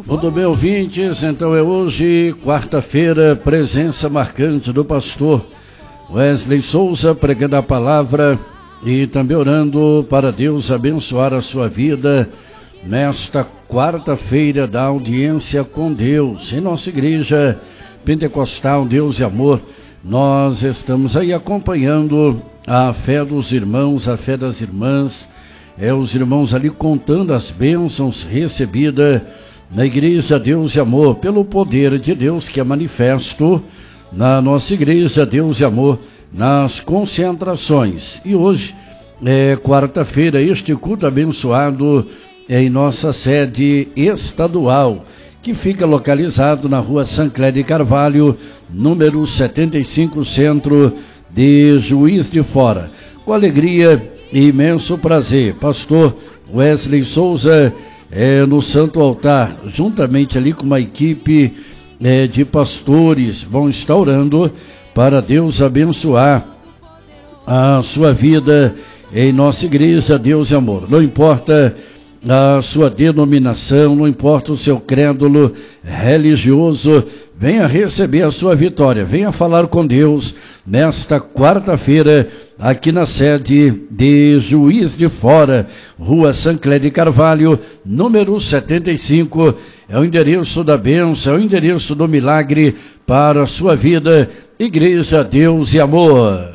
Muito bem, ouvintes, então é hoje, quarta-feira, presença marcante do pastor Wesley Souza, pregando a palavra e também orando para Deus abençoar a sua vida nesta quarta-feira da audiência com Deus. Em nossa igreja pentecostal Deus e Amor, nós estamos aí acompanhando a fé dos irmãos, a fé das irmãs, os irmãos ali contando as bênçãos recebidas na igreja Deus e Amor, pelo poder de Deus que é manifesto na nossa igreja Deus e Amor, nas concentrações. E hoje é quarta-feira, este culto abençoado é em nossa sede estadual, que fica localizado na rua Sancler de Carvalho, número 75, centro de Juiz de Fora. Com alegria e imenso prazer, pastor Wesley Souza no Santo Altar, juntamente ali com uma equipe de pastores, vão estar orando para Deus abençoar a sua vida em nossa igreja Deus e Amor. Não importa a sua denominação, não importa o seu crédulo religioso, venha receber a sua vitória, venha falar com Deus nesta quarta-feira, aqui na sede de Juiz de Fora, rua Sancler de Carvalho, número 75, é o endereço da bênção, é o endereço do milagre para a sua vida, Igreja Deus e Amor.